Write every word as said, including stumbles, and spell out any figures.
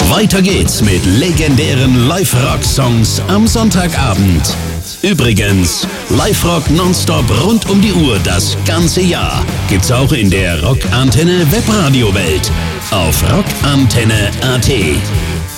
Weiter geht's mit legendären Live-Rock-Songs am Sonntagabend. Übrigens, Live-Rock nonstop rund um die Uhr das ganze Jahr. Gibt's auch in der Rockantenne Webradio-Welt auf rockantenne punkt at.